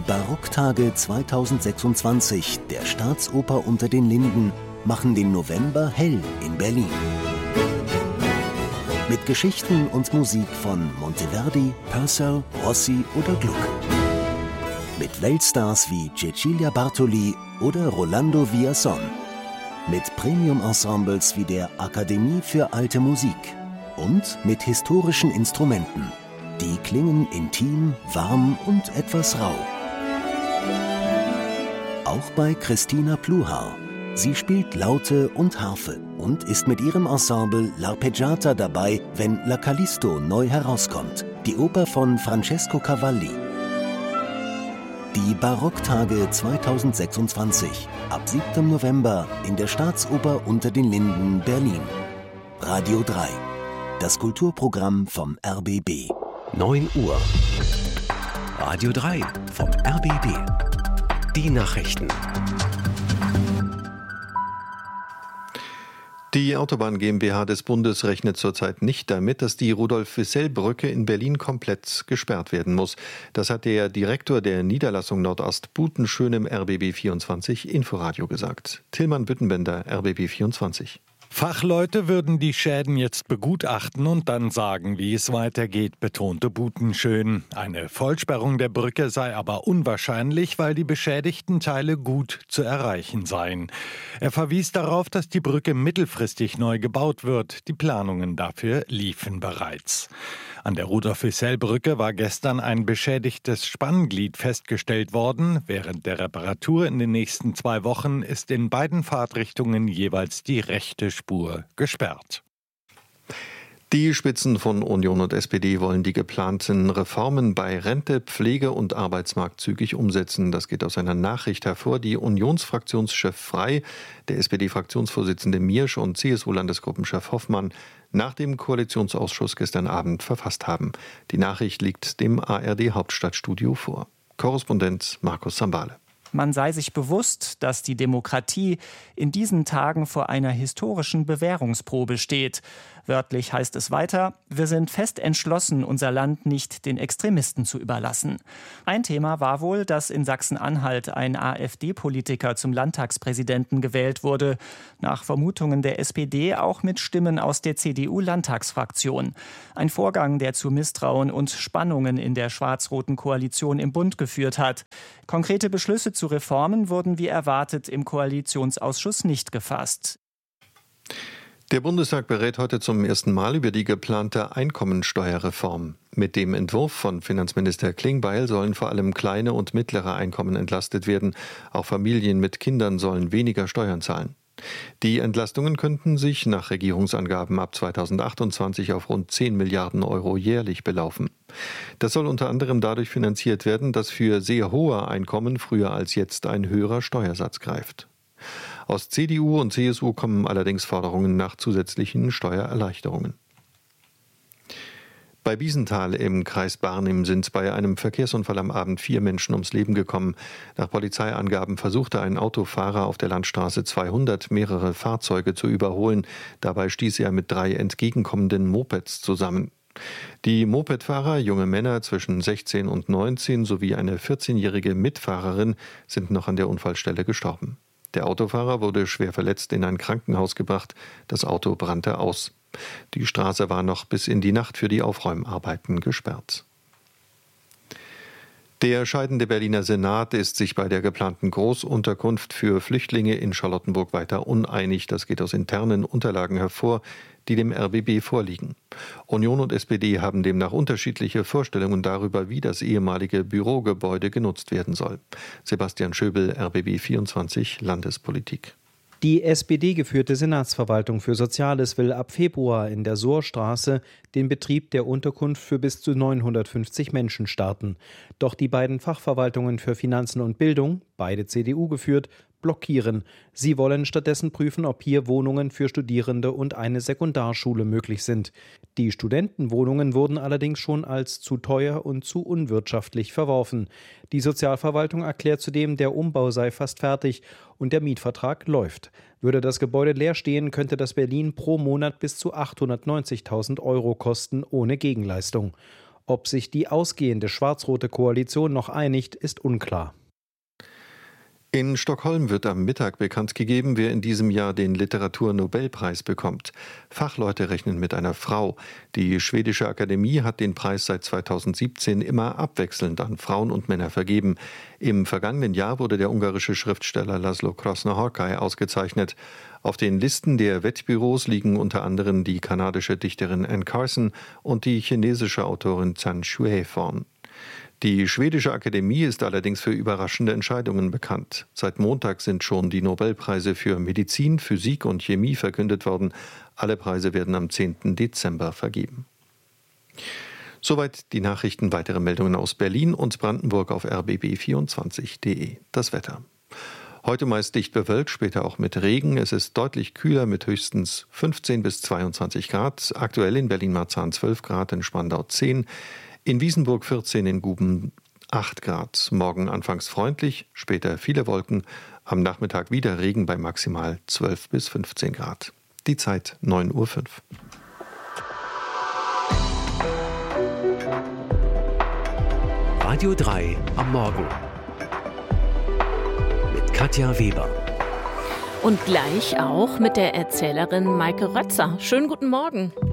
Barocktage 2026 der Staatsoper unter den Linden machen den November hell in Berlin. Mit Geschichten und Musik von Monteverdi, Purcell, Rossi oder Gluck. Mit Weltstars wie Cecilia Bartoli oder Rolando Villazón. Mit Premium-Ensembles wie der Akademie für Alte Musik. Und mit historischen Instrumenten. Die klingen intim, warm und etwas rau. Auch bei Christina Pluhar. Sie spielt Laute und Harfe und ist mit ihrem Ensemble L'Arpeggiata dabei, wenn La Callisto neu herauskommt, die Oper von Francesco Cavalli. Die Barocktage 2026, ab 7. November in der Staatsoper unter den Linden, Berlin. Radio 3, das Kulturprogramm vom RBB. 9 Uhr. Radio 3 vom RBB. Die Nachrichten. Die Autobahn GmbH des Bundes rechnet zurzeit nicht damit, dass die Rudolf-Wissell-Brücke in Berlin komplett gesperrt werden muss. Das hat der Direktor der Niederlassung Nordost Butenschön im RBB 24 Inforadio gesagt. Tillmann Büttenbender, RBB 24. Fachleute würden die Schäden jetzt begutachten und dann sagen, wie es weitergeht, betonte Butenschön. Eine Vollsperrung der Brücke sei aber unwahrscheinlich, weil die beschädigten Teile gut zu erreichen seien. Er verwies darauf, dass die Brücke mittelfristig neu gebaut wird. Die Planungen dafür liefen bereits. An der Rudolf-Wissell-Brücke war gestern ein beschädigtes Spannglied festgestellt worden. Während der Reparatur in den nächsten 2 Wochen ist in beiden Fahrtrichtungen jeweils die rechte Spur gesperrt. Die Spitzen von Union und SPD wollen die geplanten Reformen bei Rente, Pflege und Arbeitsmarkt zügig umsetzen. Das geht aus einer Nachricht hervor, die Unionsfraktionschef Frey, der SPD-Fraktionsvorsitzende Miersch und CSU-Landesgruppenchef Hoffmann nach dem Koalitionsausschuss gestern Abend verfasst haben. Die Nachricht liegt dem ARD-Hauptstadtstudio vor. Korrespondent Markus Sambale. Man sei sich bewusst, dass die Demokratie in diesen Tagen vor einer historischen Bewährungsprobe steht. Wörtlich heißt es weiter: Wir sind fest entschlossen, unser Land nicht den Extremisten zu überlassen. Ein Thema war wohl, dass in Sachsen-Anhalt ein AfD-Politiker zum Landtagspräsidenten gewählt wurde. Nach Vermutungen der SPD auch mit Stimmen aus der CDU-Landtagsfraktion. Ein Vorgang, der zu Misstrauen und Spannungen in der schwarz-roten Koalition im Bund geführt hat. Konkrete Beschlüsse zu Reformen wurden wie erwartet im Koalitionsausschuss nicht gefasst. Der Bundestag berät heute zum ersten Mal über die geplante Einkommensteuerreform. Mit dem Entwurf von Finanzminister Klingbeil sollen vor allem kleine und mittlere Einkommen entlastet werden. Auch Familien mit Kindern sollen weniger Steuern zahlen. Die Entlastungen könnten sich nach Regierungsangaben ab 2028 auf rund 10 Milliarden Euro jährlich belaufen. Das soll unter anderem dadurch finanziert werden, dass für sehr hohe Einkommen früher als jetzt ein höherer Steuersatz greift. Aus CDU und CSU kommen allerdings Forderungen nach zusätzlichen Steuererleichterungen. Bei Biesenthal im Kreis Barnim sind bei einem Verkehrsunfall am Abend 4 Menschen ums Leben gekommen. Nach Polizeiangaben versuchte ein Autofahrer auf der Landstraße 200 mehrere Fahrzeuge zu überholen. Dabei stieß er mit 3 entgegenkommenden Mopeds zusammen. Die Mopedfahrer, junge Männer zwischen 16 und 19 sowie eine 14-jährige Mitfahrerin sind noch an der Unfallstelle gestorben. Der Autofahrer wurde schwer verletzt in ein Krankenhaus gebracht. Das Auto brannte aus. Die Straße war noch bis in die Nacht für die Aufräumarbeiten gesperrt. Der scheidende Berliner Senat ist sich bei der geplanten Großunterkunft für Flüchtlinge in Charlottenburg weiter uneinig. Das geht aus internen Unterlagen hervor, die dem RBB vorliegen. Union und SPD haben demnach unterschiedliche Vorstellungen darüber, wie das ehemalige Bürogebäude genutzt werden soll. Sebastian Schöbel, RBB 24, Landespolitik. Die SPD-geführte Senatsverwaltung für Soziales will ab Februar in der Sohrstraße den Betrieb der Unterkunft für bis zu 950 Menschen starten. Doch die beiden Fachverwaltungen für Finanzen und Bildung, beide CDU geführt, blockieren. Sie wollen stattdessen prüfen, ob hier Wohnungen für Studierende und eine Sekundarschule möglich sind. Die Studentenwohnungen wurden allerdings schon als zu teuer und zu unwirtschaftlich verworfen. Die Sozialverwaltung erklärt zudem, der Umbau sei fast fertig und der Mietvertrag läuft. Würde das Gebäude leer stehen, könnte das Berlin pro Monat bis zu 890.000 € kosten, ohne Gegenleistung. Ob sich die ausgehende schwarz-rote Koalition noch einigt, ist unklar. In Stockholm wird am Mittag bekannt gegeben, wer in diesem Jahr den Literaturnobelpreis bekommt. Fachleute rechnen mit einer Frau. Die schwedische Akademie hat den Preis seit 2017 immer abwechselnd an Frauen und Männer vergeben. Im vergangenen Jahr wurde der ungarische Schriftsteller Laszlo Krasznahorkai ausgezeichnet. Auf den Listen der Wettbüros liegen unter anderem die kanadische Dichterin Anne Carson und die chinesische Autorin Zhang Shuai vorn. Die schwedische Akademie ist allerdings für überraschende Entscheidungen bekannt. Seit Montag sind schon die Nobelpreise für Medizin, Physik und Chemie verkündet worden. Alle Preise werden am 10. Dezember vergeben. Soweit die Nachrichten. Weitere Meldungen aus Berlin und Brandenburg auf rbb24.de. Das Wetter. Heute meist dicht bewölkt, später auch mit Regen. Es ist deutlich kühler mit höchstens 15 bis 22 Grad. Aktuell in Berlin-Marzahn 12 Grad, in Spandau 10, in Wiesenburg 14, in Guben 8 Grad. Morgen anfangs freundlich, später viele Wolken. Am Nachmittag wieder Regen bei maximal 12 bis 15 Grad. Die Zeit 9:05 Uhr. Radio 3 am Morgen. Mit Katja Weber. Und gleich auch mit der Erzählerin Maike Rötzer. Schönen guten Morgen.